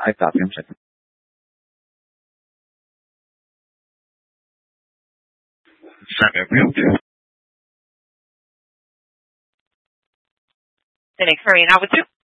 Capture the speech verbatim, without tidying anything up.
ಆಯ್ತು, ಹತ್ತು ನಿಮಿಷ. ಸರಿ. The next Marianne, with you.